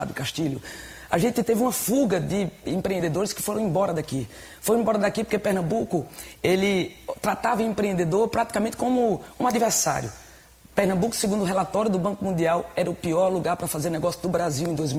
Castilho, a gente teve uma fuga de empreendedores que foram embora daqui. Foram embora daqui porque Pernambuco, ele tratava o empreendedor praticamente como um adversário. Pernambuco, segundo o relatório do Banco Mundial, era o pior lugar para fazer negócio do Brasil em 2000.